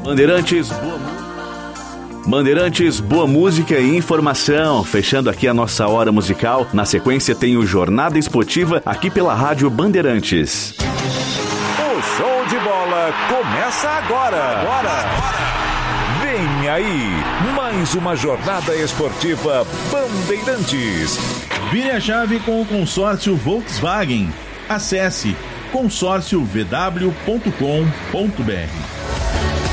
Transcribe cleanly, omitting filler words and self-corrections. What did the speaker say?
Bandeirantes, boa música e informação. Fechando aqui a nossa hora musical. Na sequência tem o Jornada Esportiva aqui pela Rádio Bandeirantes. O show de bola começa agora. Vem aí, mais uma jornada esportiva Bandeirantes. Vire a chave com o consórcio Volkswagen. Acesse consórciovw.com.br.